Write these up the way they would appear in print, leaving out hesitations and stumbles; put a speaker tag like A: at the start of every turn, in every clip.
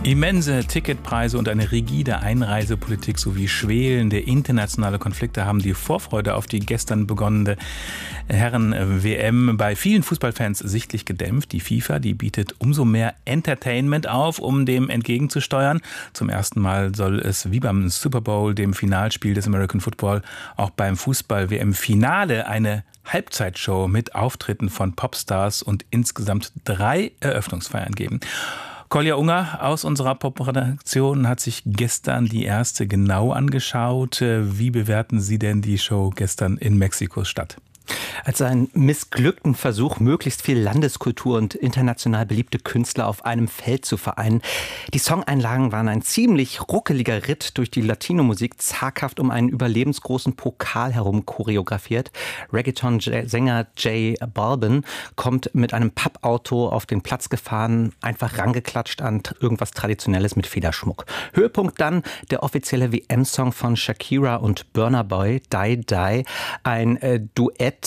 A: Immense Ticketpreise und eine rigide Einreisepolitik sowie schwelende internationale Konflikte haben die Vorfreude auf die gestern begonnene Herren-WM bei vielen Fußballfans sichtlich gedämpft. Die FIFA, die bietet umso mehr Entertainment auf, um dem entgegenzusteuern. Zum ersten Mal soll es wie beim Super Bowl, dem Finalspiel des American Football, auch beim Fußball-WM-Finale eine Halbzeitshow mit Auftritten von Popstars und insgesamt 3 Eröffnungsfeiern geben. Kolja Unger aus unserer Pop-Redaktion hat sich gestern die erste genau angeschaut. Wie bewerten Sie denn die Show gestern in Mexiko-Stadt?
B: Als einen missglückten Versuch, möglichst viel Landeskultur und international beliebte Künstler auf einem Feld zu vereinen. Die Songeinlagen waren ein ziemlich ruckeliger Ritt durch die Latino-Musik, zaghaft um einen überlebensgroßen Pokal herum choreografiert. Reggaeton-Sänger J Balvin kommt mit einem Pappauto auf den Platz gefahren, einfach rangeklatscht an irgendwas Traditionelles mit Federschmuck. Höhepunkt dann der offizielle WM-Song von Shakira und Burna Boy, Die Die, ein Duett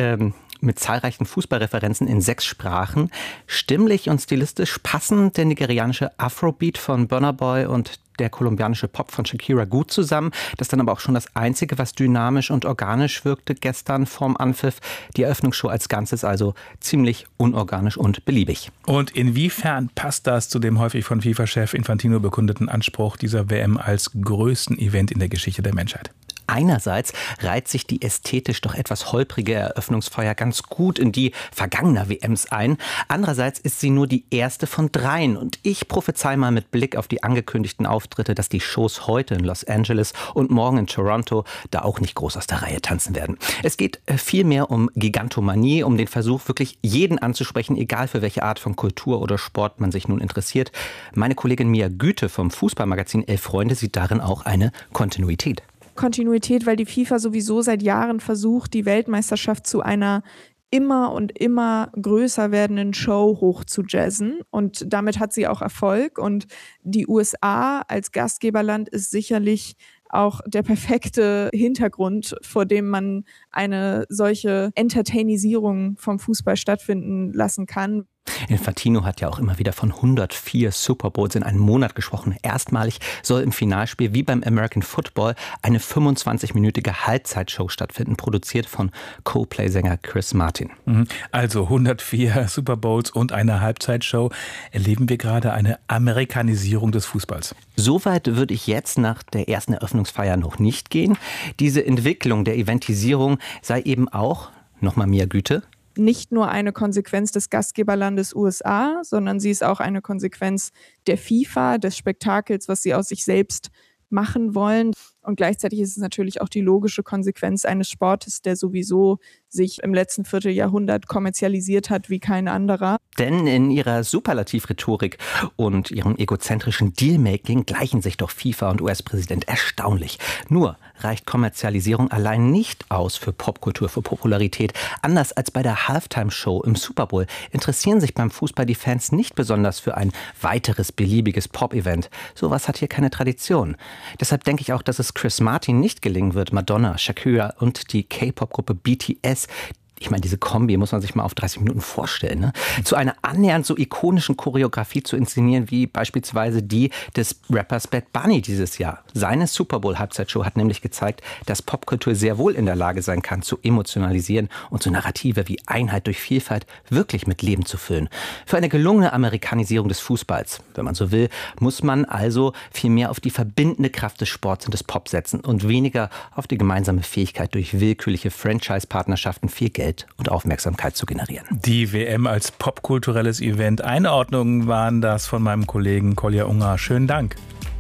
B: mit zahlreichen Fußballreferenzen in 6 Sprachen. Stimmlich und stilistisch passen der nigerianische Afrobeat von Burna Boy und der kolumbianische Pop von Shakira gut zusammen. Das ist dann aber auch schon das Einzige, was dynamisch und organisch wirkte gestern vorm Anpfiff. Die Eröffnungsshow als Ganzes also ziemlich unorganisch und beliebig.
A: Und inwiefern passt das zu dem häufig von FIFA-Chef Infantino bekundeten Anspruch dieser WM als größten Event in der Geschichte der Menschheit?
B: Einerseits reiht sich die ästhetisch doch etwas holprige Eröffnungsfeier ganz gut in die vergangener WMs ein. Andererseits ist sie nur die erste von 3. Und ich prophezei mal mit Blick auf die angekündigten Auftritte, dass die Shows heute in Los Angeles und morgen in Toronto da auch nicht groß aus der Reihe tanzen werden. Es geht vielmehr um Gigantomanie, um den Versuch, wirklich jeden anzusprechen, egal für welche Art von Kultur oder Sport man sich nun interessiert. Meine Kollegin Mia Güte vom Fußballmagazin Elf Freunde sieht darin auch eine Kontinuität.
C: Kontinuität, weil die FIFA sowieso seit Jahren versucht, die Weltmeisterschaft zu einer immer und immer größer werdenden Show hochzujazzen. Und damit hat sie auch Erfolg. Und die USA als Gastgeberland ist sicherlich auch der perfekte Hintergrund, vor dem man eine solche Entertainisierung vom Fußball stattfinden lassen kann.
B: Infantino hat ja auch immer wieder von 104 Super Bowls in einem Monat gesprochen. Erstmalig soll im Finalspiel wie beim American Football eine 25-minütige Halbzeitshow stattfinden, produziert von Coldplay-Sänger Chris Martin.
A: Also 104 Super Bowls und eine Halbzeitshow. Erleben wir gerade eine Amerikanisierung des Fußballs?
B: Soweit würde ich jetzt nach der ersten Eröffnungsfeier noch nicht gehen. Diese Entwicklung der Eventisierung sei eben auch, nochmal Mia Güte,
C: nicht nur eine Konsequenz des Gastgeberlandes USA, sondern sie ist auch eine Konsequenz der FIFA, des Spektakels, was sie aus sich selbst machen wollen. Und gleichzeitig ist es natürlich auch die logische Konsequenz eines Sportes, der sowieso sich im letzten Vierteljahrhundert kommerzialisiert hat wie kein anderer.
B: Denn in ihrer Superlativrhetorik und ihrem egozentrischen Dealmaking gleichen sich doch FIFA und US-Präsident erstaunlich. Nur reicht Kommerzialisierung allein nicht aus für Popkultur, für Popularität. Anders als bei der Halftime-Show im Super Bowl interessieren sich beim Fußball die Fans nicht besonders für ein weiteres beliebiges Pop-Event. Sowas hat hier keine Tradition. Deshalb denke ich auch, dass es Chris Martin nicht gelingen wird, Madonna, Shakira und die K-Pop-Gruppe BTS, ich meine, diese Kombi muss man sich mal auf 30 Minuten vorstellen, ne? Zu einer annähernd so ikonischen Choreografie zu inszenieren, wie beispielsweise die des Rappers Bad Bunny dieses Jahr. Seine Super Bowl-Halbzeitshow hat nämlich gezeigt, dass Popkultur sehr wohl in der Lage sein kann, zu emotionalisieren und so Narrative wie Einheit durch Vielfalt wirklich mit Leben zu füllen. Für eine gelungene Amerikanisierung des Fußballs, wenn man so will, muss man also viel mehr auf die verbindende Kraft des Sports und des Pop setzen und weniger auf die gemeinsame Fähigkeit, durch willkürliche Franchise-Partnerschaften viel Geld und Aufmerksamkeit zu generieren.
A: Die WM als popkulturelles Event. Einordnungen waren das von meinem Kollegen Kolja Unger. Schönen Dank.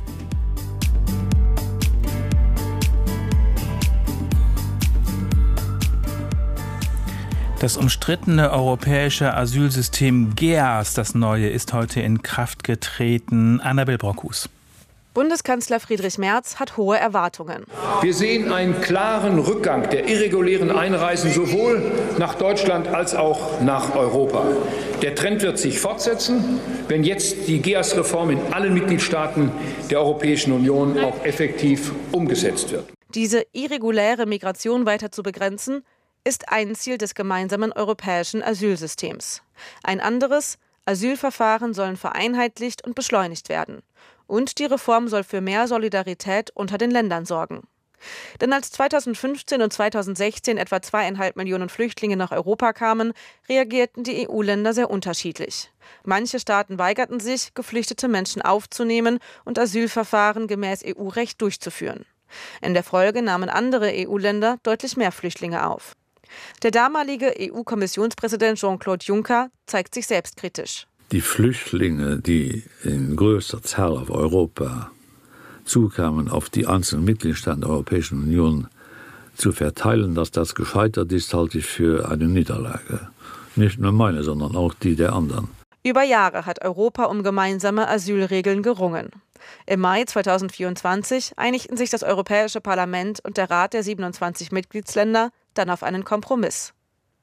A: Das umstrittene europäische Asylsystem GEAS, das neue, ist heute in Kraft getreten. Annabel Brockhus.
D: Bundeskanzler Friedrich Merz hat hohe Erwartungen.
E: Wir sehen einen klaren Rückgang der irregulären Einreisen sowohl nach Deutschland als auch nach Europa. Der Trend wird sich fortsetzen, wenn jetzt die GEAS-Reform in allen Mitgliedstaaten der Europäischen Union auch effektiv umgesetzt wird.
D: Diese irreguläre Migration weiter zu begrenzen, ist ein Ziel des gemeinsamen europäischen Asylsystems. Ein anderes, Asylverfahren sollen vereinheitlicht und beschleunigt werden. Und die Reform soll für mehr Solidarität unter den Ländern sorgen. Denn als 2015 und 2016 etwa 2,5 Millionen Flüchtlinge nach Europa kamen, reagierten die EU-Länder sehr unterschiedlich. Manche Staaten weigerten sich, geflüchtete Menschen aufzunehmen und Asylverfahren gemäß EU-Recht durchzuführen. In der Folge nahmen andere EU-Länder deutlich mehr Flüchtlinge auf. Der damalige EU-Kommissionspräsident Jean-Claude Juncker zeigt sich selbstkritisch.
F: Die Flüchtlinge, die in größter Zahl auf Europa zukamen, auf die einzelnen Mitgliedstaaten der Europäischen Union zu verteilen, dass das gescheitert ist, halte ich für eine Niederlage. Nicht nur meine, sondern auch die der anderen.
D: Über Jahre hat Europa um gemeinsame Asylregeln gerungen. Im Mai 2024 einigten sich das Europäische Parlament und der Rat der 27 Mitgliedsländer dann auf einen Kompromiss.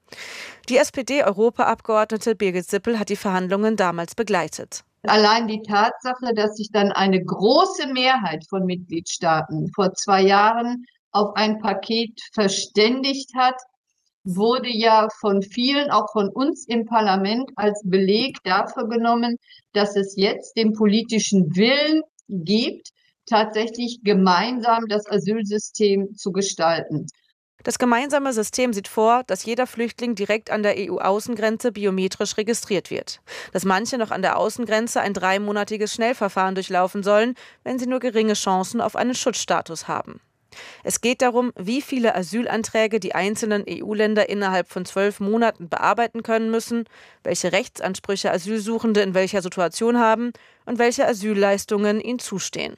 D: Die SPD-Europaabgeordnete Birgit Sippel hat die Verhandlungen damals begleitet.
G: Allein die Tatsache, dass sich dann eine große Mehrheit von Mitgliedstaaten vor 2 Jahren auf ein Paket verständigt hat, wurde ja von vielen, auch von uns im Parlament, als Beleg dafür genommen, dass es jetzt den politischen Willen gibt, tatsächlich gemeinsam das Asylsystem zu gestalten.
D: Das gemeinsame System sieht vor, dass jeder Flüchtling direkt an der EU-Außengrenze biometrisch registriert wird. Dass manche noch an der Außengrenze ein 3-monatiges Schnellverfahren durchlaufen sollen, wenn sie nur geringe Chancen auf einen Schutzstatus haben. Es geht darum, wie viele Asylanträge die einzelnen EU-Länder innerhalb von 12 Monaten bearbeiten können müssen, welche Rechtsansprüche Asylsuchende in welcher Situation haben und welche Asylleistungen ihnen zustehen.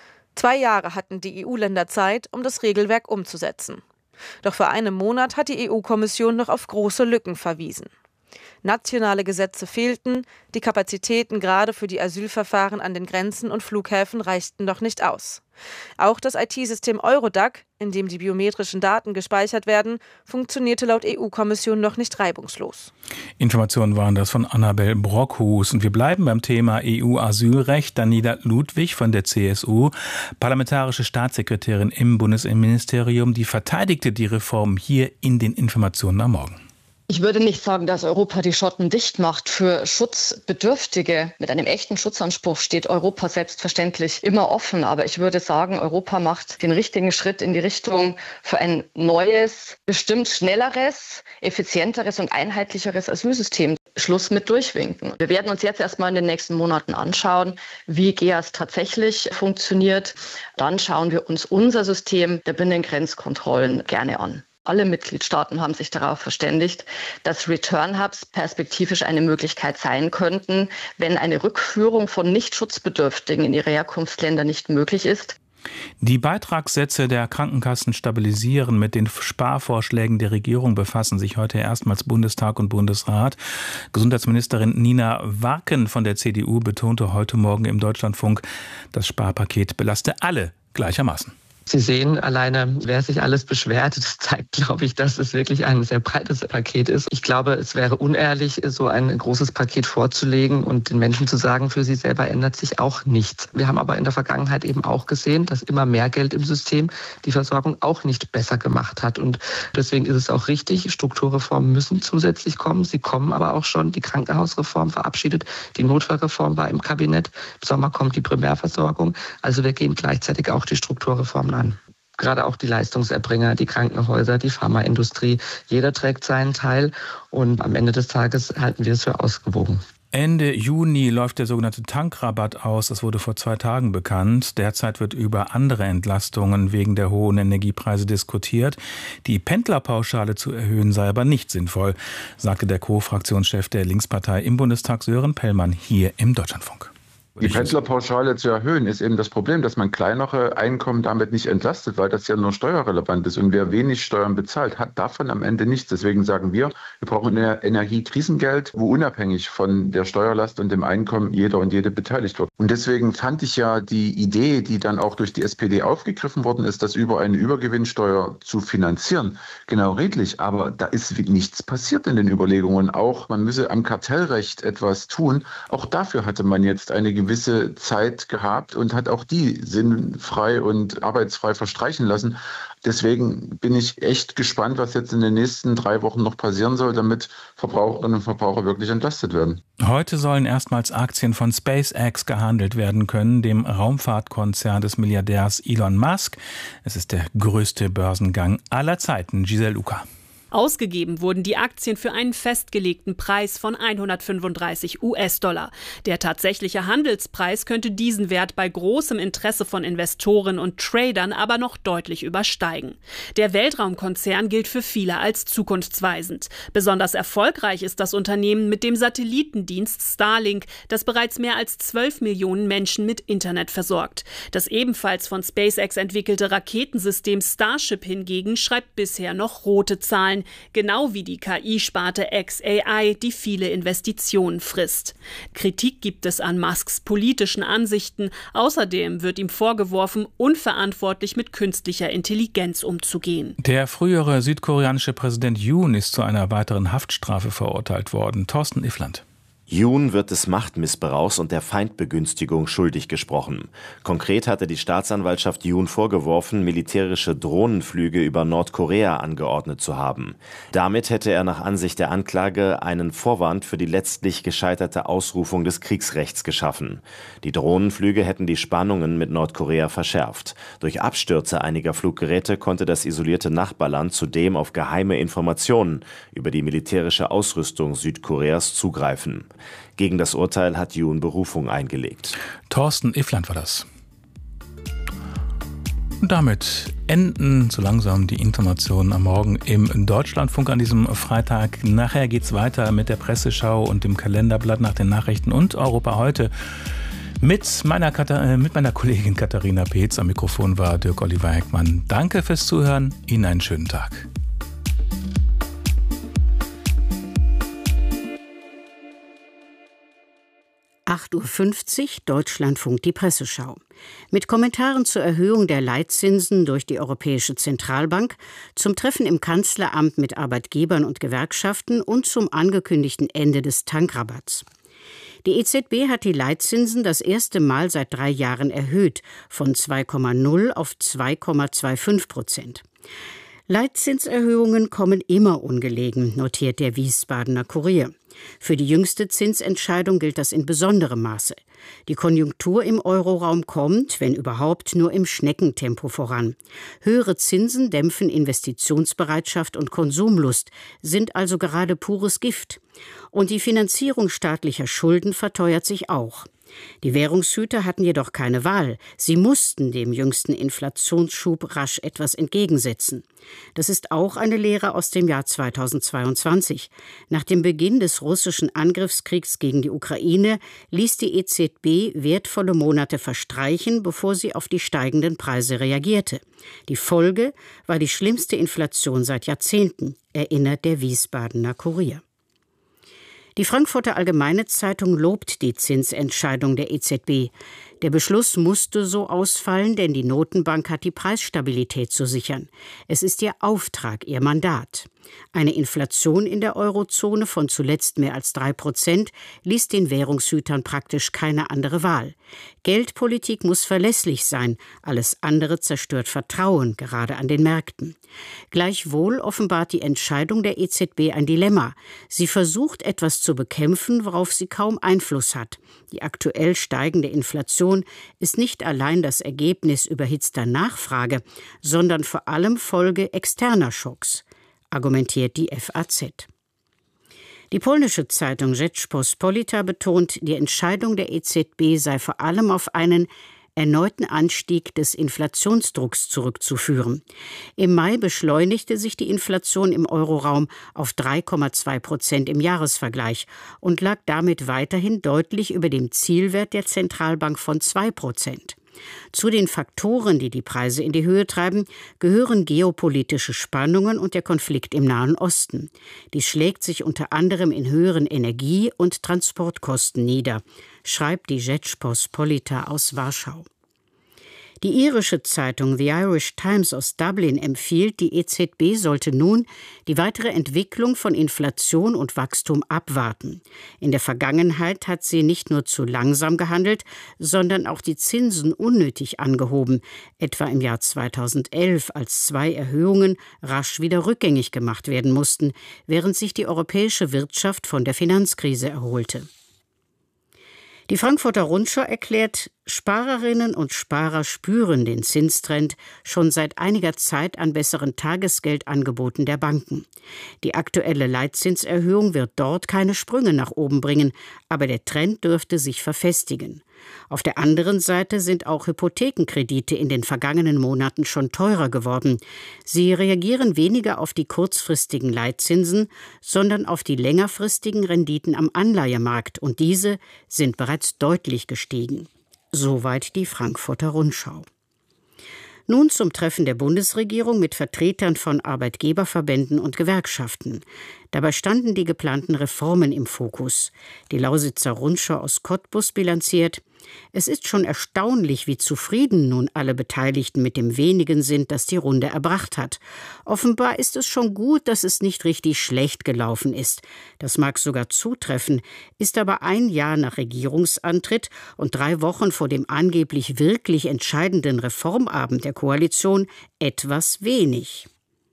D: 2 Jahre hatten die EU-Länder Zeit, um das Regelwerk umzusetzen. Doch vor einem Monat hat die EU-Kommission noch auf große Lücken verwiesen. Nationale Gesetze fehlten, die Kapazitäten gerade für die Asylverfahren an den Grenzen und Flughäfen reichten noch nicht aus. Auch das IT-System Eurodac, in dem die biometrischen Daten gespeichert werden, funktionierte laut EU-Kommission noch nicht reibungslos.
A: Informationen waren das von Annabel Brockhus. Und wir bleiben beim Thema EU-Asylrecht. Daniela Ludwig von der CSU, parlamentarische Staatssekretärin im Bundesinnenministerium, die verteidigte die Reform hier in den Informationen am Morgen.
H: Ich würde nicht sagen, dass Europa die Schotten dicht macht. Für Schutzbedürftige mit einem echten Schutzanspruch steht Europa selbstverständlich immer offen. Aber ich würde sagen, Europa macht den richtigen Schritt in die Richtung für ein neues, bestimmt schnelleres, effizienteres und einheitlicheres Asylsystem. Schluss mit Durchwinken. Wir werden uns jetzt erstmal in den nächsten Monaten anschauen, wie GEAS tatsächlich funktioniert. Dann schauen wir uns unser System der Binnengrenzkontrollen gerne an. Alle Mitgliedstaaten haben sich darauf verständigt, dass Return-Hubs perspektivisch eine Möglichkeit sein könnten, wenn eine Rückführung von Nicht-Schutzbedürftigen in ihre Herkunftsländer nicht möglich ist.
A: Die Beitragssätze der Krankenkassen stabilisieren. Mit den Sparvorschlägen der Regierung befassen sich heute erstmals Bundestag und Bundesrat. Gesundheitsministerin Nina Warken von der CDU betonte heute Morgen im Deutschlandfunk, das Sparpaket belaste alle gleichermaßen.
I: Sie sehen alleine, wer sich alles beschwert, das zeigt, glaube ich, dass es wirklich ein sehr breites Paket ist. Ich glaube, es wäre unehrlich, so ein großes Paket vorzulegen und den Menschen zu sagen, für sie selber ändert sich auch nichts. Wir haben aber in der Vergangenheit eben auch gesehen, dass immer mehr Geld im System die Versorgung auch nicht besser gemacht hat. Und deswegen ist es auch richtig, Strukturreformen müssen zusätzlich kommen. Sie kommen aber auch schon. Die Krankenhausreform verabschiedet, die Notfallreform war im Kabinett. Im Sommer kommt die Primärversorgung. Also wir gehen gleichzeitig auch die Strukturreformen an. Gerade auch die Leistungserbringer, die Krankenhäuser, die Pharmaindustrie. Jeder trägt seinen Teil und am Ende des Tages halten wir es für ausgewogen.
A: Ende Juni läuft der sogenannte Tankrabatt aus. Das wurde vor 2 Tagen bekannt. Derzeit wird über andere Entlastungen wegen der hohen Energiepreise diskutiert. Die Pendlerpauschale zu erhöhen sei aber nicht sinnvoll, sagte der Co-Fraktionschef der Linkspartei im Bundestag Sören Pellmann hier im Deutschlandfunk.
J: Die Pendlerpauschale zu erhöhen, ist eben das Problem, dass man kleinere Einkommen damit nicht entlastet, weil das ja nur steuerrelevant ist. Und wer wenig Steuern bezahlt, hat davon am Ende nichts. Deswegen sagen wir brauchen ein Energiekrisengeld, wo unabhängig von der Steuerlast und dem Einkommen jeder und jede beteiligt wird. Und deswegen fand ich ja die Idee, die dann auch durch die SPD aufgegriffen worden ist, das über eine Übergewinnsteuer zu finanzieren, genau redlich. Aber da ist nichts passiert in den Überlegungen. Auch man müsse am Kartellrecht etwas tun. Auch dafür hatte man jetzt eine gewisse Zeit gehabt und hat auch die sinnfrei und arbeitsfrei verstreichen lassen. Deswegen bin ich echt gespannt, was jetzt in den nächsten 3 Wochen noch passieren soll, damit Verbraucherinnen und Verbraucher wirklich entlastet werden.
A: Heute sollen erstmals Aktien von SpaceX gehandelt werden können, dem Raumfahrtkonzern des Milliardärs Elon Musk. Es ist der größte Börsengang aller Zeiten. Giselle Luca.
K: Ausgegeben wurden die Aktien für einen festgelegten Preis von 135 US-Dollar. Der tatsächliche Handelspreis könnte diesen Wert bei großem Interesse von Investoren und Tradern aber noch deutlich übersteigen. Der Weltraumkonzern gilt für viele als zukunftsweisend. Besonders erfolgreich ist das Unternehmen mit dem Satellitendienst Starlink, das bereits mehr als 12 Millionen Menschen mit Internet versorgt. Das ebenfalls von SpaceX entwickelte Raketensystem Starship hingegen schreibt bisher noch rote Zahlen. Genau wie die KI-Sparte xAI, die viele Investitionen frisst. Kritik gibt es an Musks politischen Ansichten. Außerdem wird ihm vorgeworfen, unverantwortlich mit künstlicher Intelligenz umzugehen.
A: Der frühere südkoreanische Präsident Yoon ist zu einer weiteren Haftstrafe verurteilt worden. Thorsten Iffland.
L: Yoon wird des Machtmissbrauchs und der Feindbegünstigung schuldig gesprochen. Konkret hatte die Staatsanwaltschaft Yoon vorgeworfen, militärische Drohnenflüge über Nordkorea angeordnet zu haben. Damit hätte er nach Ansicht der Anklage einen Vorwand für die letztlich gescheiterte Ausrufung des Kriegsrechts geschaffen. Die Drohnenflüge hätten die Spannungen mit Nordkorea verschärft. Durch Abstürze einiger Fluggeräte konnte das isolierte Nachbarland zudem auf geheime Informationen über die militärische Ausrüstung Südkoreas zugreifen. Gegen das Urteil hat Yoon Berufung eingelegt.
A: Thorsten Iffland war das. Und damit enden so langsam die Informationen am Morgen im Deutschlandfunk an diesem Freitag. Nachher geht's weiter mit der Presseschau und dem Kalenderblatt nach den Nachrichten und Europa heute. Mit meiner Kollegin Katharina Peetz. Am Mikrofon war Dirk Oliver Heckmann. Danke fürs Zuhören. Ihnen einen schönen Tag.
M: 8:50 Uhr Deutschlandfunk die Presseschau. Mit Kommentaren zur Erhöhung der Leitzinsen durch die Europäische Zentralbank, zum Treffen im Kanzleramt mit Arbeitgebern und Gewerkschaften und zum angekündigten Ende des Tankrabatts. Die EZB hat die Leitzinsen das erste Mal seit 3 Jahren erhöht, von 2,0 auf 2,25%. Leitzinserhöhungen kommen immer ungelegen, notiert der Wiesbadener Kurier. Für die jüngste Zinsentscheidung gilt das in besonderem Maße. Die Konjunktur im Euroraum kommt, wenn überhaupt, nur im Schneckentempo voran. Höhere Zinsen dämpfen Investitionsbereitschaft und Konsumlust, sind also gerade pures Gift. Und die Finanzierung staatlicher Schulden verteuert sich auch. Die Währungshüter hatten jedoch keine Wahl. Sie mussten dem jüngsten Inflationsschub rasch etwas entgegensetzen. Das ist auch eine Lehre aus dem Jahr 2022. Nach dem Beginn des russischen Angriffskriegs gegen die Ukraine ließ die EZB wertvolle Monate verstreichen, bevor sie auf die steigenden Preise reagierte. Die Folge war die schlimmste Inflation seit Jahrzehnten, erinnert der Wiesbadener Kurier. Die Frankfurter Allgemeine Zeitung lobt die Zinsentscheidung der EZB. Der Beschluss musste so ausfallen, denn die Notenbank hat die Preisstabilität zu sichern. Es ist ihr Auftrag, ihr Mandat. Eine Inflation in der Eurozone von zuletzt mehr als 3% ließ den Währungshütern praktisch keine andere Wahl. Geldpolitik muss verlässlich sein, alles andere zerstört Vertrauen, gerade an den Märkten. Gleichwohl offenbart die Entscheidung der EZB ein Dilemma. Sie versucht, etwas zu bekämpfen, worauf sie kaum Einfluss hat. Die aktuell steigende Inflation ist nicht allein das Ergebnis überhitzter Nachfrage, sondern vor allem Folge externer Schocks, argumentiert die FAZ. Die polnische Zeitung Rzeczpospolita betont, die Entscheidung der EZB sei vor allem auf einen erneuten Anstieg des Inflationsdrucks zurückzuführen. Im Mai beschleunigte sich die Inflation im Euroraum auf 3,2% im Jahresvergleich und lag damit weiterhin deutlich über dem Zielwert der Zentralbank von 2%. Zu den Faktoren, die die Preise in die Höhe treiben, gehören geopolitische Spannungen und der Konflikt im Nahen Osten. Dies schlägt sich unter anderem in höheren Energie- und Transportkosten nieder, schreibt die Rzeczpospolita aus Warschau. Die irische Zeitung The Irish Times aus Dublin empfiehlt, die EZB sollte nun die weitere Entwicklung von Inflation und Wachstum abwarten. In der Vergangenheit hat sie nicht nur zu langsam gehandelt, sondern auch die Zinsen unnötig angehoben, etwa im Jahr 2011, als 2 Erhöhungen rasch wieder rückgängig gemacht werden mussten, während sich die europäische Wirtschaft von der Finanzkrise erholte. Die Frankfurter Rundschau erklärt, Sparerinnen und Sparer spüren den Zinstrend schon seit einiger Zeit an besseren Tagesgeldangeboten der Banken. Die aktuelle Leitzinserhöhung wird dort keine Sprünge nach oben bringen, aber der Trend dürfte sich verfestigen. Auf der anderen Seite sind auch Hypothekenkredite in den vergangenen Monaten schon teurer geworden. Sie reagieren weniger auf die kurzfristigen Leitzinsen, sondern auf die längerfristigen Renditen am Anleihemarkt, und diese sind bereits deutlich gestiegen. Soweit die Frankfurter Rundschau. Nun zum Treffen der Bundesregierung mit Vertretern von Arbeitgeberverbänden und Gewerkschaften. Dabei standen die geplanten Reformen im Fokus. Die Lausitzer Rundschau aus Cottbus bilanziert: Es ist schon erstaunlich, wie zufrieden nun alle Beteiligten mit dem Wenigen sind, das die Runde erbracht hat. Offenbar ist es schon gut, dass es nicht richtig schlecht gelaufen ist. Das mag sogar zutreffen, ist aber ein Jahr nach Regierungsantritt und 3 Wochen vor dem angeblich wirklich entscheidenden Reformabend der Koalition etwas wenig.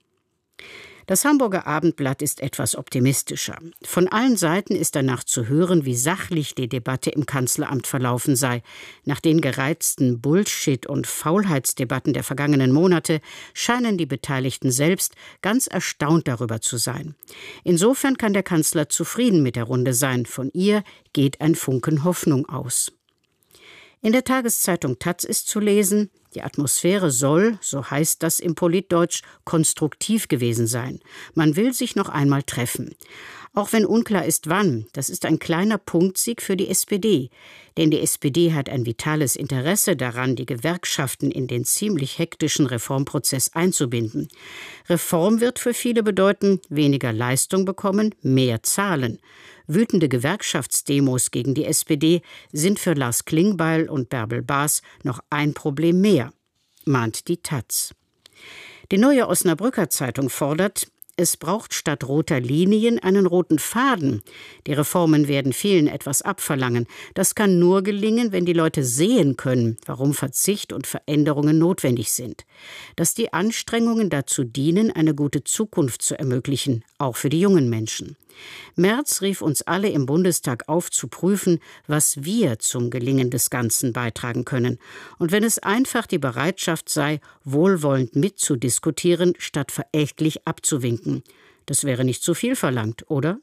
M: Das Hamburger Abendblatt ist etwas optimistischer. Von allen Seiten ist danach zu hören, wie sachlich die Debatte im Kanzleramt verlaufen sei. Nach den gereizten Bullshit- und Faulheitsdebatten der vergangenen Monate scheinen die Beteiligten selbst ganz erstaunt darüber zu sein. Insofern kann der Kanzler zufrieden mit der Runde sein. Von ihr geht ein Funken Hoffnung aus. In der Tageszeitung taz ist zu lesen: Die Atmosphäre soll, so heißt das im Politdeutsch, konstruktiv gewesen sein. Man will sich noch einmal treffen. Auch wenn unklar ist, wann, das ist ein kleiner Punktsieg für die SPD. Denn die SPD hat ein vitales Interesse daran, die Gewerkschaften in den ziemlich hektischen Reformprozess einzubinden. Reform wird für viele bedeuten, weniger Leistung bekommen, mehr zahlen. Wütende Gewerkschaftsdemos gegen die SPD sind für Lars Klingbeil und Bärbel Baas noch ein Problem mehr, mahnt die taz. Die Neue Osnabrücker Zeitung fordert: Es braucht statt roter Linien einen roten Faden. Die Reformen werden vielen etwas abverlangen. Das kann nur gelingen, wenn die Leute sehen können, warum Verzicht und Veränderungen notwendig sind. Dass die Anstrengungen dazu dienen, eine gute Zukunft zu ermöglichen, auch für die jungen Menschen. Merz rief uns alle im Bundestag auf, zu prüfen, was wir zum Gelingen des Ganzen beitragen können. Und wenn es einfach die Bereitschaft sei, wohlwollend mitzudiskutieren, statt verächtlich abzuwinken. Das wäre nicht zu viel verlangt, oder?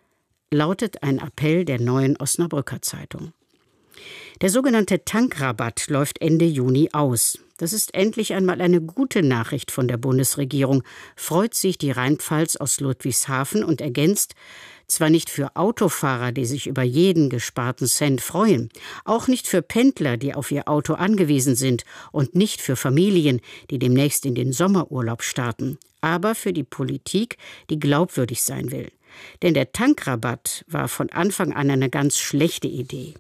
M: Lautet ein Appell der Neuen Osnabrücker Zeitung. Der sogenannte Tankrabatt läuft Ende Juni aus. Das ist endlich einmal eine gute Nachricht von der Bundesregierung, freut sich die Rheinpfalz aus Ludwigshafen und ergänzt: Zwar nicht für Autofahrer, die sich über jeden gesparten Cent freuen, auch nicht für Pendler, die auf ihr Auto angewiesen sind, und nicht für Familien, die demnächst in den Sommerurlaub starten, aber für die Politik, die glaubwürdig sein will. Denn der Tankrabatt war von Anfang an eine ganz schlechte Idee.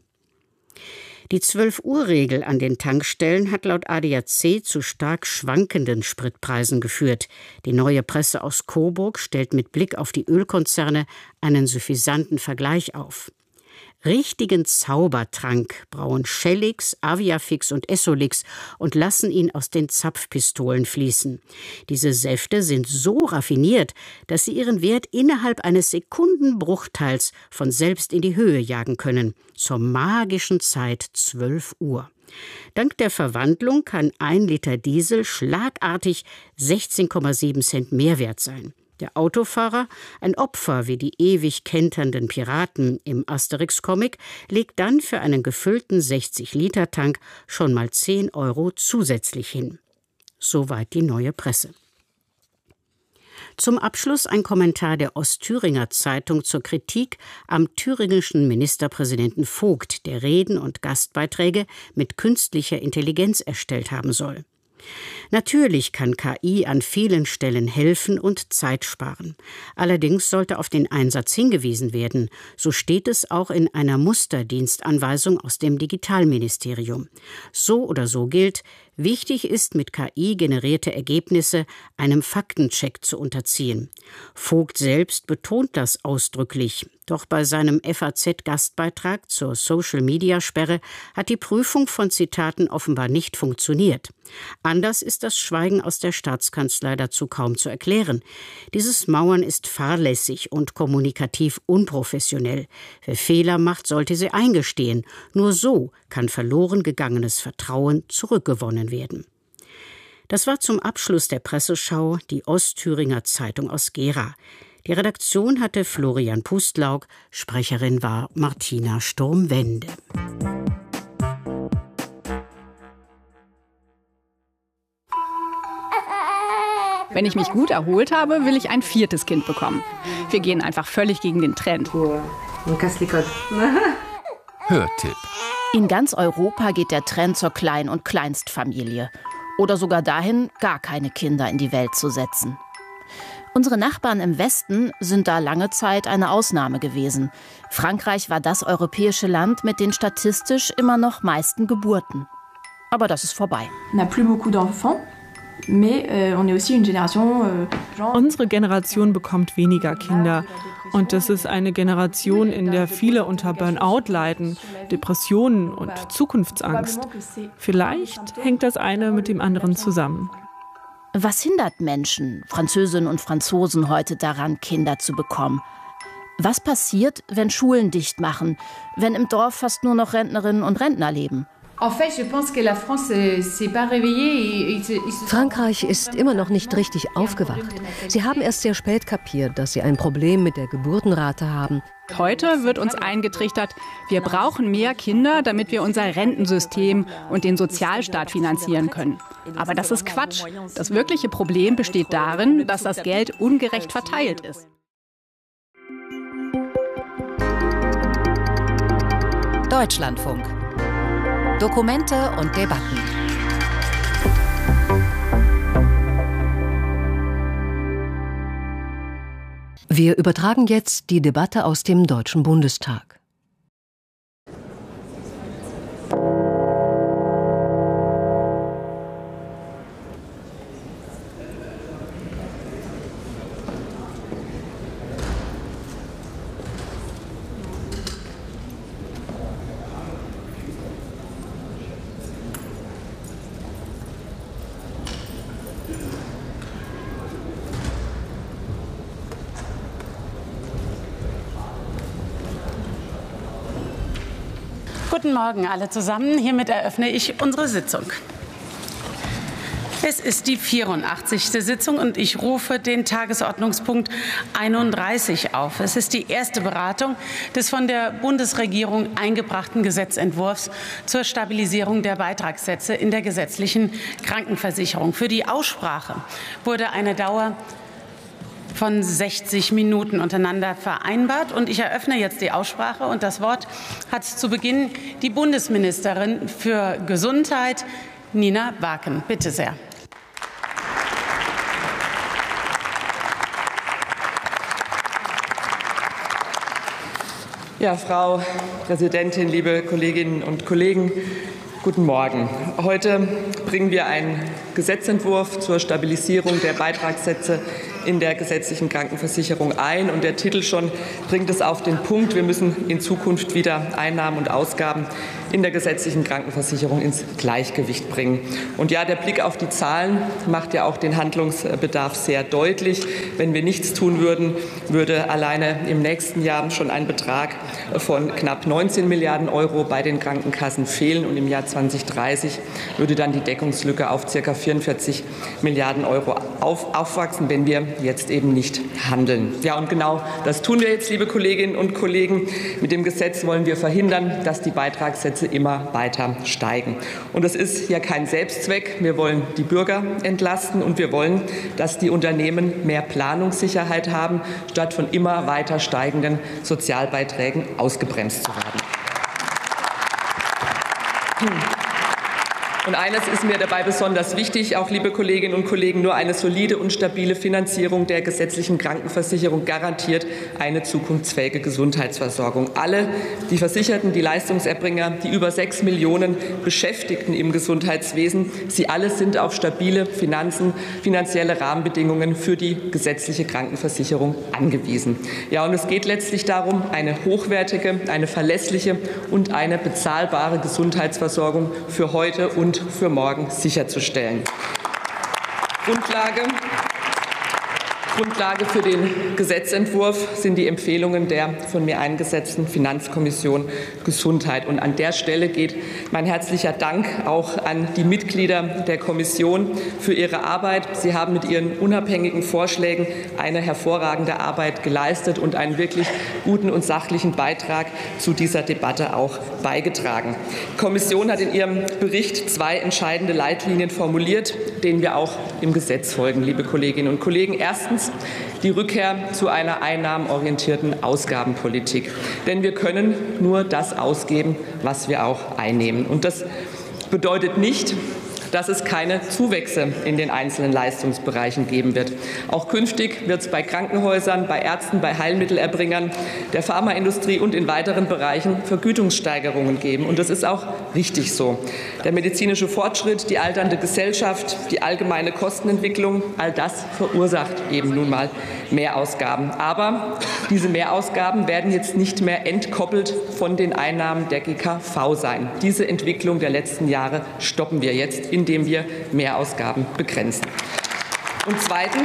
M: Die 12-Uhr-Regel an den Tankstellen hat laut ADAC zu stark schwankenden Spritpreisen geführt. Die Neue Presse aus Coburg stellt mit Blick auf die Ölkonzerne einen suffisanten Vergleich auf. Richtigen Zaubertrank brauen Shellix, Aviafix und Essolix und lassen ihn aus den Zapfpistolen fließen. Diese Säfte sind so raffiniert, dass sie ihren Wert innerhalb eines Sekundenbruchteils von selbst in die Höhe jagen können. Zur magischen Zeit 12 Uhr. Dank der Verwandlung kann 1 Liter Diesel schlagartig 16,7 Cent mehr wert sein. Der Autofahrer, ein Opfer wie die ewig kenternden Piraten im Asterix-Comic, legt dann für einen gefüllten 60-Liter-Tank schon mal 10 € zusätzlich hin. Soweit die Neue Presse. Zum Abschluss ein Kommentar der Ostthüringer Zeitung zur Kritik am thüringischen Ministerpräsidenten Vogt, der Reden und Gastbeiträge mit künstlicher Intelligenz erstellt haben soll. Natürlich kann KI an vielen Stellen helfen und Zeit sparen. Allerdings sollte auf den Einsatz hingewiesen werden. So steht es auch in einer Musterdienstanweisung aus dem Digitalministerium. So oder so gilt, wichtig ist, mit KI generierte Ergebnisse einem Faktencheck zu unterziehen. Vogt selbst betont das ausdrücklich. Doch bei seinem FAZ-Gastbeitrag zur Social-Media-Sperre hat die Prüfung von Zitaten offenbar nicht funktioniert. Anders ist das Schweigen aus der Staatskanzlei dazu kaum zu erklären. Dieses Mauern ist fahrlässig und kommunikativ unprofessionell. Wer Fehler macht, sollte sie eingestehen. Nur so kann verloren gegangenes Vertrauen zurückgewonnen werden. Das war zum Abschluss der Presseschau die Ostthüringer Zeitung aus Gera. Die Redaktion hatte Florian Pustlauk, Sprecherin war Martina Sturm-Wende.
N: Wenn ich mich gut erholt habe, will ich ein 4. Kind bekommen. Wir gehen einfach völlig gegen den Trend.
O: Hörtipp. In ganz Europa geht der Trend zur Klein- und Kleinstfamilie. Oder sogar dahin, gar keine Kinder in die Welt zu setzen. Unsere Nachbarn im Westen sind da lange Zeit eine Ausnahme gewesen. Frankreich war das europäische Land mit den statistisch immer noch meisten Geburten. Aber das ist vorbei.
P: Unsere Generation bekommt weniger Kinder. Und das ist eine Generation, in der viele unter Burnout leiden, Depressionen und Zukunftsangst. Vielleicht hängt das eine mit dem anderen zusammen.
O: Was hindert Menschen, Französinnen und Franzosen, heute daran, Kinder zu bekommen? Was passiert, wenn Schulen dicht machen, wenn im Dorf fast nur noch Rentnerinnen und Rentner leben?
Q: Frankreich ist immer noch nicht richtig aufgewacht. Sie haben erst sehr spät kapiert, dass sie ein Problem mit der Geburtenrate haben.
N: Heute wird uns eingetrichtert, wir brauchen mehr Kinder, damit wir unser Rentensystem und den Sozialstaat finanzieren können. Aber das ist Quatsch. Das wirkliche Problem besteht darin, dass das Geld ungerecht verteilt ist.
R: Deutschlandfunk. Dokumente und Debatten.
Q: Wir übertragen jetzt die Debatte aus dem Deutschen Bundestag.
S: Guten Morgen alle zusammen. Hiermit eröffne ich unsere Sitzung. Es ist die 84. Sitzung und ich rufe den Tagesordnungspunkt 31 auf. Es ist die erste Beratung des von der Bundesregierung eingebrachten Gesetzentwurfs zur Stabilisierung der Beitragssätze in der gesetzlichen Krankenversicherung. Für die Aussprache wurde eine Dauer von 60 Minuten untereinander vereinbart. Und ich eröffne jetzt die Aussprache. Und das Wort hat zu Beginn die Bundesministerin für Gesundheit, Nina Waken. Bitte sehr.
T: Ja, Frau Präsidentin, liebe Kolleginnen und Kollegen, guten Morgen. Heute bringen wir einen Gesetzentwurf zur Stabilisierung der Beitragssätze in der gesetzlichen Krankenversicherung ein. Und der Titel schon bringt es auf den Punkt. Wir müssen in Zukunft wieder Einnahmen und Ausgaben in der gesetzlichen Krankenversicherung ins Gleichgewicht bringen. Und ja, der Blick auf die Zahlen macht ja auch den Handlungsbedarf sehr deutlich. Wenn wir nichts tun würden, würde alleine im nächsten Jahr schon ein Betrag von knapp 19 Milliarden Euro bei den Krankenkassen fehlen. Und im Jahr 2030 würde dann die Deckungslücke auf ca. 44 Milliarden Euro aufwachsen, wenn wir jetzt eben nicht handeln. Ja, und genau das tun wir jetzt, liebe Kolleginnen und Kollegen. Mit dem Gesetz wollen wir verhindern, dass die Beitragssätze immer weiter steigen. Und das ist ja kein Selbstzweck. Wir wollen die Bürger entlasten und wir wollen, dass die Unternehmen mehr Planungssicherheit haben, statt von immer weiter steigenden Sozialbeiträgen ausgebremst zu werden. Und eines ist mir dabei besonders wichtig, auch liebe Kolleginnen und Kollegen, nur eine solide und stabile Finanzierung der gesetzlichen Krankenversicherung garantiert eine zukunftsfähige Gesundheitsversorgung. Alle, die Versicherten, die Leistungserbringer, die über 6 Millionen Beschäftigten im Gesundheitswesen, sie alle sind auf stabile finanzielle Rahmenbedingungen für die gesetzliche Krankenversicherung angewiesen. Ja, und es geht letztlich darum, eine hochwertige, eine verlässliche und eine bezahlbare Gesundheitsversorgung für heute und für morgen sicherzustellen. Grundlage für den Gesetzentwurf sind die Empfehlungen der von mir eingesetzten Finanzkommission Gesundheit. Und an der Stelle geht mein herzlicher Dank auch an die Mitglieder der Kommission für ihre Arbeit. Sie haben mit ihren unabhängigen Vorschlägen eine hervorragende Arbeit geleistet und einen wirklich guten und sachlichen Beitrag zu dieser Debatte auch beigetragen. Die Kommission hat in ihrem Bericht 2 entscheidende Leitlinien formuliert, denen wir auch im Gesetz folgen, liebe Kolleginnen und Kollegen. Erstens die Rückkehr zu einer einnahmenorientierten Ausgabenpolitik. Denn wir können nur das ausgeben, was wir auch einnehmen. Und das bedeutet nicht, dass es keine Zuwächse in den einzelnen Leistungsbereichen geben wird. Auch künftig wird es bei Krankenhäusern, bei Ärzten, bei Heilmittelerbringern, der Pharmaindustrie und in weiteren Bereichen Vergütungssteigerungen geben. Und das ist auch richtig so. Der medizinische Fortschritt, die alternde Gesellschaft, die allgemeine Kostenentwicklung, all das verursacht eben nun mal Mehrausgaben. Aber diese Mehrausgaben werden jetzt nicht mehr entkoppelt von den Einnahmen der GKV sein. Diese Entwicklung der letzten Jahre stoppen wir jetzt, indem wir Mehrausgaben begrenzen. Und zweitens,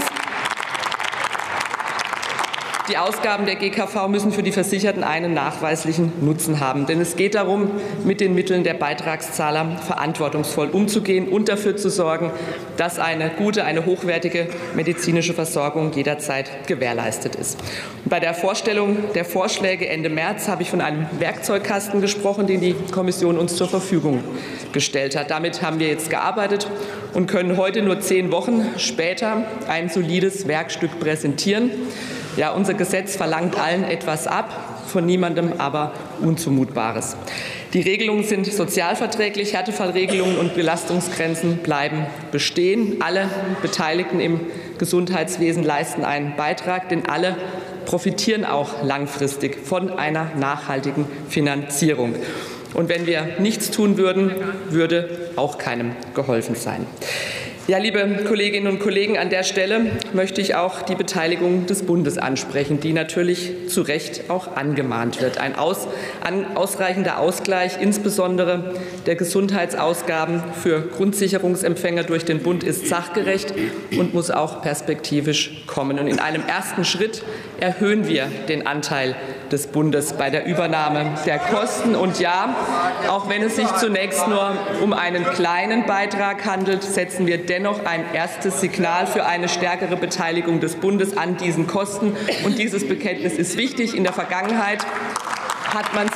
T: die Ausgaben der GKV müssen für die Versicherten einen nachweislichen Nutzen haben. Denn es geht darum, mit den Mitteln der Beitragszahler verantwortungsvoll umzugehen und dafür zu sorgen, dass eine gute, eine hochwertige medizinische Versorgung jederzeit gewährleistet ist. Und bei der Vorstellung der Vorschläge Ende März habe ich von einem Werkzeugkasten gesprochen, den die Kommission uns zur Verfügung gestellt hat. Damit haben wir jetzt gearbeitet und können heute, nur 10 Wochen später, ein solides Werkstück präsentieren. Ja, unser Gesetz verlangt allen etwas ab, von niemandem aber Unzumutbares. Die Regelungen sind sozialverträglich, Härtefallregelungen und Belastungsgrenzen bleiben bestehen. Alle Beteiligten im Gesundheitswesen leisten einen Beitrag, denn alle profitieren auch langfristig von einer nachhaltigen Finanzierung. Und wenn wir nichts tun würden, würde auch keinem geholfen sein. Ja, liebe Kolleginnen und Kollegen, an der Stelle möchte ich auch die Beteiligung des Bundes ansprechen, die natürlich zu Recht auch angemahnt wird. Ein ausreichender Ausgleich, insbesondere der Gesundheitsausgaben für Grundsicherungsempfänger durch den Bund, ist sachgerecht und muss auch perspektivisch kommen. Und in einem ersten Schritt erhöhen wir den Anteil des Bundes bei der Übernahme der Kosten. Und ja, auch wenn es sich zunächst nur um einen kleinen Beitrag handelt, setzen wir dennoch ein erstes Signal für eine stärkere Beteiligung des Bundes an diesen Kosten. Und dieses Bekenntnis ist wichtig. In der Vergangenheit hat man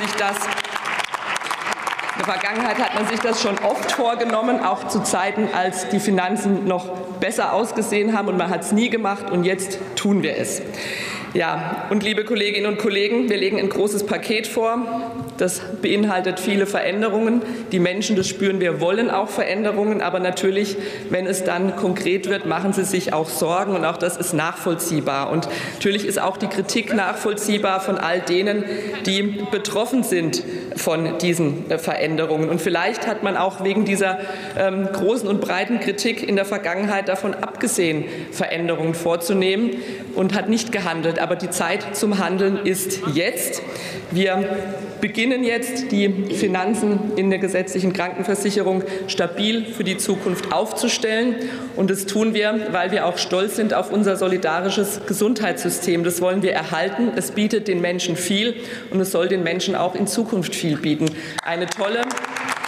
T: sich das schon oft vorgenommen, auch zu Zeiten, als die Finanzen noch besser ausgesehen haben. Und man hat es nie gemacht. Und jetzt tun wir es. Ja, und liebe Kolleginnen und Kollegen, wir legen ein großes Paket vor. Das beinhaltet viele Veränderungen. Die Menschen, das spüren wir, wollen auch Veränderungen. Aber natürlich, wenn es dann konkret wird, machen sie sich auch Sorgen. Und auch das ist nachvollziehbar. Und natürlich ist auch die Kritik nachvollziehbar von all denen, die betroffen sind von diesen Veränderungen. Und vielleicht hat man auch wegen dieser großen und breiten Kritik in der Vergangenheit davon abgesehen, Veränderungen vorzunehmen und hat nicht gehandelt. Aber die Zeit zum Handeln ist jetzt. Wir beginnen jetzt, die Finanzen in der gesetzlichen Krankenversicherung stabil für die Zukunft aufzustellen. Und das tun wir, weil wir auch stolz sind auf unser solidarisches Gesundheitssystem. Das wollen wir erhalten. Es bietet den Menschen viel und es soll den Menschen auch in Zukunft viel bieten. Eine tolle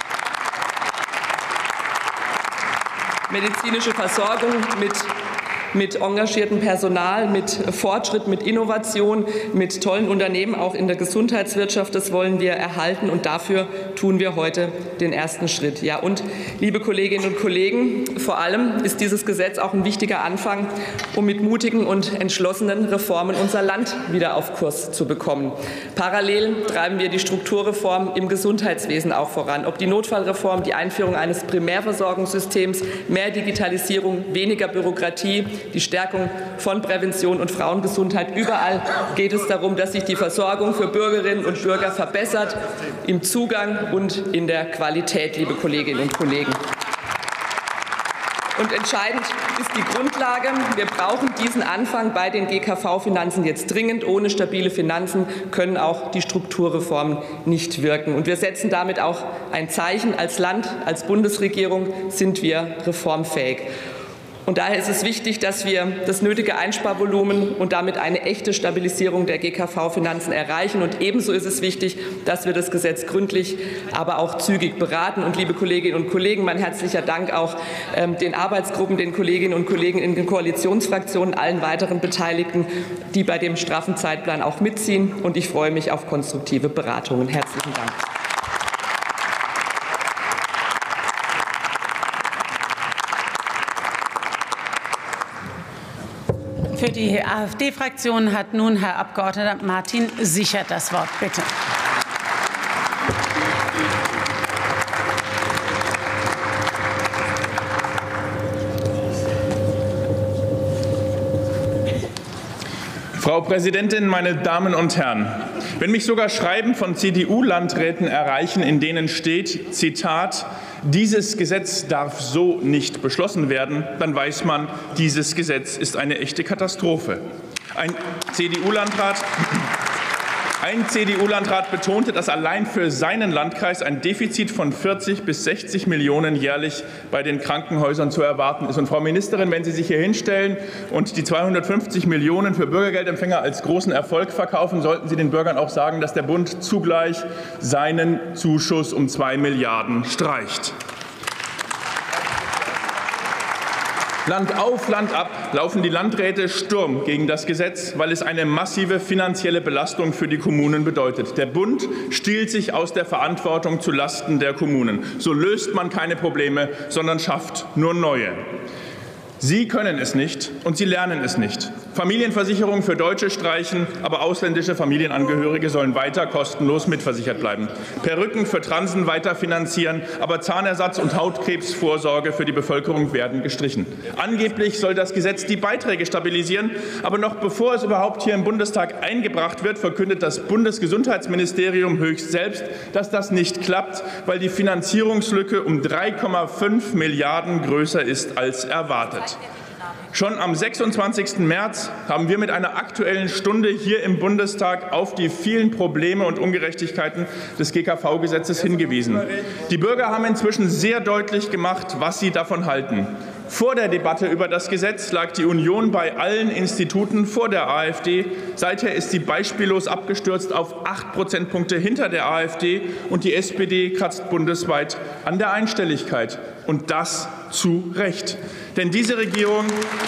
T: medizinische Versorgung mit mit engagiertem Personal, mit Fortschritt, mit Innovation, mit tollen Unternehmen, auch in der Gesundheitswirtschaft. Das wollen wir erhalten und dafür tun wir heute den ersten Schritt. Ja, und liebe Kolleginnen und Kollegen, vor allem ist dieses Gesetz auch ein wichtiger Anfang, um mit mutigen und entschlossenen Reformen unser Land wieder auf Kurs zu bekommen. Parallel treiben wir die Strukturreform im Gesundheitswesen auch voran. Ob die Notfallreform, die Einführung eines Primärversorgungssystems, mehr Digitalisierung, weniger Bürokratie, die Stärkung von Prävention und Frauengesundheit. Überall geht es darum, dass sich die Versorgung für Bürgerinnen und Bürger verbessert, im Zugang und in der Qualität, liebe Kolleginnen und Kollegen. Und entscheidend ist die Grundlage. Wir brauchen diesen Anfang bei den GKV-Finanzen jetzt dringend. Ohne stabile Finanzen können auch die Strukturreformen nicht wirken. Und wir setzen damit auch ein Zeichen. Als Land, als Bundesregierung sind wir reformfähig. Und daher ist es wichtig, dass wir das nötige Einsparvolumen und damit eine echte Stabilisierung der GKV-Finanzen erreichen. Und ebenso ist es wichtig, dass wir das Gesetz gründlich, aber auch zügig beraten. Und liebe Kolleginnen und Kollegen, mein herzlicher Dank auch den Arbeitsgruppen, den Kolleginnen und Kollegen in den Koalitionsfraktionen, allen weiteren Beteiligten, die bei dem straffen Zeitplan auch mitziehen. Und ich freue mich auf konstruktive Beratungen. Herzlichen Dank.
S: Für die AfD-Fraktion hat nun Herr Abgeordneter Martin Sichert das Wort. Bitte.
U: Frau Präsidentin, meine Damen und Herren! Wenn mich sogar Schreiben von CDU-Landräten erreichen, in denen steht, Zitat, dieses Gesetz darf so nicht beschlossen werden, dann weiß man, dieses Gesetz ist eine echte Katastrophe. Ein CDU-Landrat betonte, dass allein für seinen Landkreis ein Defizit von 40 bis 60 Millionen jährlich bei den Krankenhäusern zu erwarten ist. Und Frau Ministerin, wenn Sie sich hier hinstellen und die 250 Millionen für Bürgergeldempfänger als großen Erfolg verkaufen, sollten Sie den Bürgern auch sagen, dass der Bund zugleich seinen Zuschuss um 2 Milliarden streicht. Land auf, Land ab laufen die Landräte Sturm gegen das Gesetz, weil es eine massive finanzielle Belastung für die Kommunen bedeutet. Der Bund stiehlt sich aus der Verantwortung zu Lasten der Kommunen. So löst man keine Probleme, sondern schafft nur neue. Sie können es nicht und Sie lernen es nicht. Familienversicherung für Deutsche streichen, aber ausländische Familienangehörige sollen weiter kostenlos mitversichert bleiben. Perücken für Transen weiter finanzieren, aber Zahnersatz und Hautkrebsvorsorge für die Bevölkerung werden gestrichen. Angeblich soll das Gesetz die Beiträge stabilisieren, aber noch bevor es überhaupt hier im Bundestag eingebracht wird, verkündet das Bundesgesundheitsministerium höchst selbst, dass das nicht klappt, weil die Finanzierungslücke um 3,5 Milliarden größer ist als erwartet. Schon am 26. März haben wir mit einer Aktuellen Stunde hier im Bundestag auf die vielen Probleme und Ungerechtigkeiten des GKV-Gesetzes hingewiesen. Die Bürger haben inzwischen sehr deutlich gemacht, was sie davon halten. Vor der Debatte über das Gesetz lag die Union bei allen Instituten vor der AfD. Seither ist sie beispiellos abgestürzt auf 8 Prozentpunkte hinter der AfD. Und die SPD kratzt bundesweit an der Einstelligkeit. Und das zu Recht. Denn diese Regierung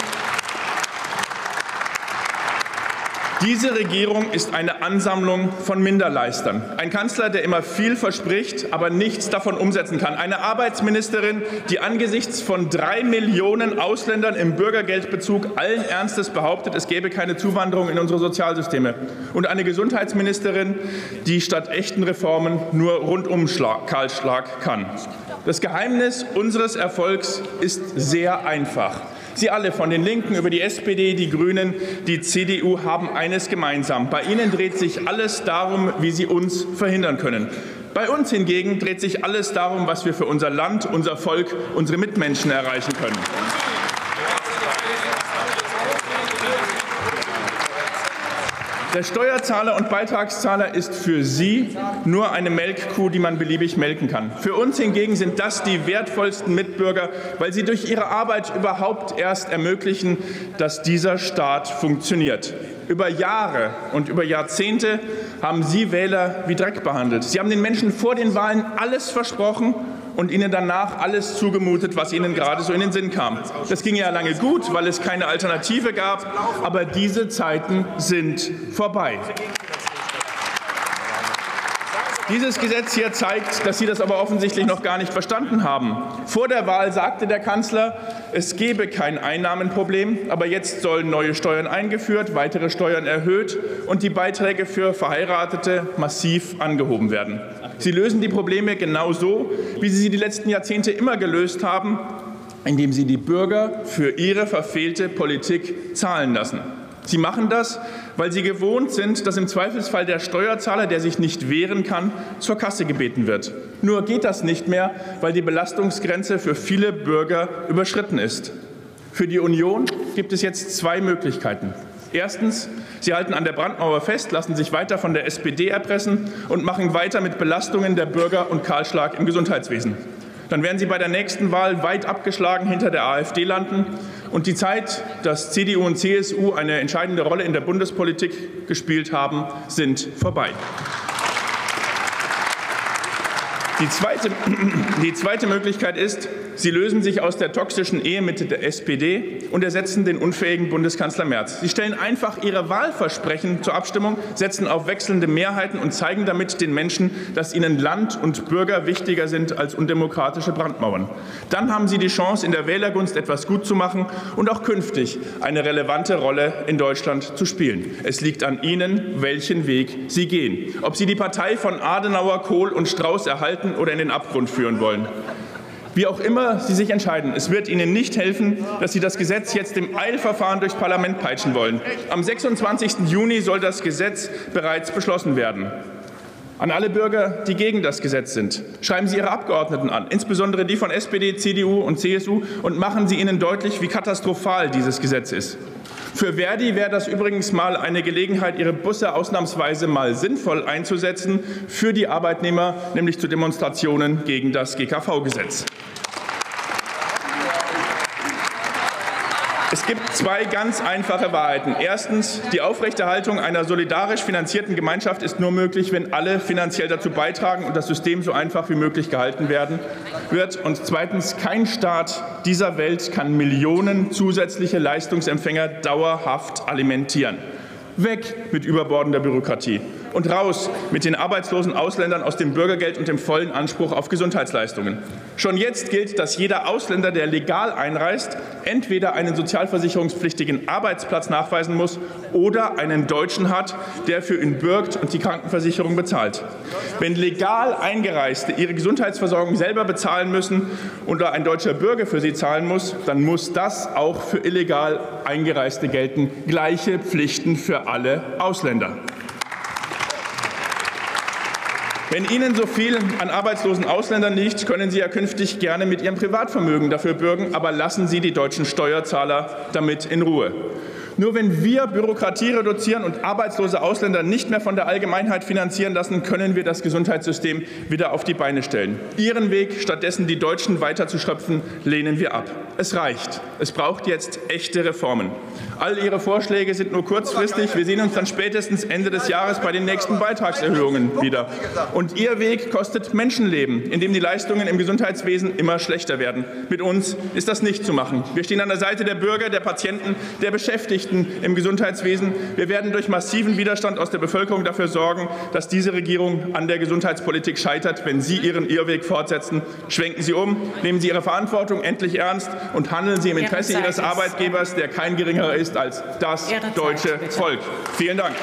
U: ist eine Ansammlung von Minderleistern. Ein Kanzler, der immer viel verspricht, aber nichts davon umsetzen kann. Eine Arbeitsministerin, die angesichts von 3 Millionen Ausländern im Bürgergeldbezug allen Ernstes behauptet, es gäbe keine Zuwanderung in unsere Sozialsysteme. Und eine Gesundheitsministerin, die statt echten Reformen nur Rundumkahlschlag kann. Das Geheimnis unseres Erfolgs ist sehr einfach. Sie alle, von den Linken über die SPD, die Grünen, die CDU, haben eines gemeinsam. Bei ihnen dreht sich alles darum, wie sie uns verhindern können. Bei uns hingegen dreht sich alles darum, was wir für unser Land, unser Volk, unsere Mitmenschen erreichen können. Der Steuerzahler und Beitragszahler ist für Sie nur eine Melkkuh, die man beliebig melken kann. Für uns hingegen sind das die wertvollsten Mitbürger, weil sie durch ihre Arbeit überhaupt erst ermöglichen, dass dieser Staat funktioniert. Über Jahre und über Jahrzehnte haben Sie Wähler wie Dreck behandelt. Sie haben den Menschen vor den Wahlen alles versprochen und ihnen danach alles zugemutet, was ihnen gerade so in den Sinn kam. Das ging ja lange gut, weil es keine Alternative gab, aber diese Zeiten sind vorbei. Dieses Gesetz hier zeigt, dass Sie das aber offensichtlich noch gar nicht verstanden haben. Vor der Wahl sagte der Kanzler, es gebe kein Einnahmenproblem, aber jetzt sollen neue Steuern eingeführt, weitere Steuern erhöht und die Beiträge für Verheiratete massiv angehoben werden. Sie lösen die Probleme genauso, wie Sie sie die letzten Jahrzehnte immer gelöst haben, indem Sie die Bürger für ihre verfehlte Politik zahlen lassen. Sie machen das, weil Sie gewohnt sind, dass im Zweifelsfall der Steuerzahler, der sich nicht wehren kann, zur Kasse gebeten wird. Nur geht das nicht mehr, weil die Belastungsgrenze für viele Bürger überschritten ist. Für die Union gibt es jetzt zwei Möglichkeiten. Erstens, Sie halten an der Brandmauer fest, lassen sich weiter von der SPD erpressen und machen weiter mit Belastungen der Bürger und Kahlschlag im Gesundheitswesen. Dann werden Sie bei der nächsten Wahl weit abgeschlagen hinter der AfD landen. Und die Zeit, dass CDU und CSU eine entscheidende Rolle in der Bundespolitik gespielt haben, sind vorbei. Die zweite Möglichkeit ist, Sie lösen sich aus der toxischen Ehe mit der SPD und ersetzen den unfähigen Bundeskanzler Merz. Sie stellen einfach Ihre Wahlversprechen zur Abstimmung, setzen auf wechselnde Mehrheiten und zeigen damit den Menschen, dass ihnen Land und Bürger wichtiger sind als undemokratische Brandmauern. Dann haben Sie die Chance, in der Wählergunst etwas gut zu machen und auch künftig eine relevante Rolle in Deutschland zu spielen. Es liegt an Ihnen, welchen Weg Sie gehen. Ob Sie die Partei von Adenauer, Kohl und Strauß erhalten oder in den Abgrund führen wollen. Wie auch immer Sie sich entscheiden, es wird Ihnen nicht helfen, dass Sie das Gesetz jetzt im Eilverfahren durchs Parlament peitschen wollen. Am 26. Juni soll das Gesetz bereits beschlossen werden. An alle Bürger, die gegen das Gesetz sind, schreiben Sie Ihre Abgeordneten an, insbesondere die von SPD, CDU und CSU, und machen Sie ihnen deutlich, wie katastrophal dieses Gesetz ist. Für Verdi wäre das übrigens mal eine Gelegenheit, ihre Busse ausnahmsweise mal sinnvoll einzusetzen, für die Arbeitnehmer, nämlich zu Demonstrationen gegen das GKV-Gesetz. Es gibt zwei ganz einfache Wahrheiten. Erstens, die Aufrechterhaltung einer solidarisch finanzierten Gemeinschaft ist nur möglich, wenn alle finanziell dazu beitragen und das System so einfach wie möglich gehalten wird. Und zweitens, kein Staat dieser Welt kann Millionen zusätzliche Leistungsempfänger dauerhaft alimentieren. Weg mit überbordender Bürokratie und raus mit den arbeitslosen Ausländern aus dem Bürgergeld und dem vollen Anspruch auf Gesundheitsleistungen. Schon jetzt gilt, dass jeder Ausländer, der legal einreist, entweder einen sozialversicherungspflichtigen Arbeitsplatz nachweisen muss oder einen Deutschen hat, der für ihn bürgt und die Krankenversicherung bezahlt. Wenn legal Eingereiste ihre Gesundheitsversorgung selber bezahlen müssen oder ein deutscher Bürger für sie zahlen muss, dann muss das auch für illegal Eingereiste gelten. Gleiche Pflichten für alle Ausländer. Wenn Ihnen so viel an arbeitslosen Ausländern liegt, können Sie ja künftig gerne mit Ihrem Privatvermögen dafür bürgen, aber lassen Sie die deutschen Steuerzahler damit in Ruhe. Nur wenn wir Bürokratie reduzieren und arbeitslose Ausländer nicht mehr von der Allgemeinheit finanzieren lassen, können wir das Gesundheitssystem wieder auf die Beine stellen. Ihren Weg, stattdessen die Deutschen weiter zu schröpfen, lehnen wir ab. Es reicht. Es braucht jetzt echte Reformen. All Ihre Vorschläge sind nur kurzfristig. Wir sehen uns dann spätestens Ende des Jahres bei den nächsten Beitragserhöhungen wieder. Und Ihr Weg kostet Menschenleben, indem die Leistungen im Gesundheitswesen immer schlechter werden. Mit uns ist das nicht zu machen. Wir stehen an der Seite der Bürger, der Patienten, der Beschäftigten im Gesundheitswesen. Wir werden durch massiven Widerstand aus der Bevölkerung dafür sorgen, dass diese Regierung an der Gesundheitspolitik scheitert. Wenn Sie Ihren Irrweg fortsetzen, schwenken Sie um, nehmen Sie Ihre Verantwortung endlich ernst und handeln Sie im Interesse Ihres Arbeitgebers, der kein geringerer ist als das deutsche Volk. Vielen Dank.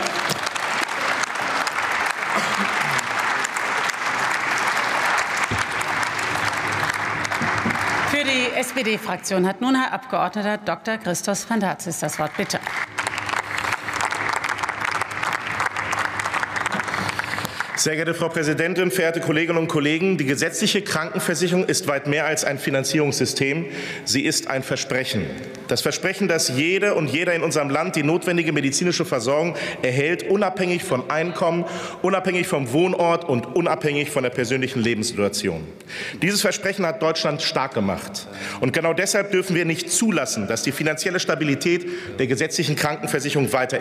S: Für die SPD-Fraktion hat nun Herr Abgeordneter Dr. Christos Fantazis das Wort. Bitte.
C: Sehr geehrte Frau Präsidentin, verehrte Kolleginnen und Kollegen! Die gesetzliche Krankenversicherung ist weit mehr als ein Finanzierungssystem. Sie ist ein Versprechen. Das Versprechen, dass jede und jeder in unserem Land die notwendige medizinische Versorgung erhält, unabhängig von Einkommen, unabhängig vom Wohnort und unabhängig von der persönlichen Lebenssituation. Dieses Versprechen hat Deutschland stark gemacht. Und genau deshalb dürfen wir nicht zulassen, dass die finanzielle Stabilität der gesetzlichen Krankenversicherung weiter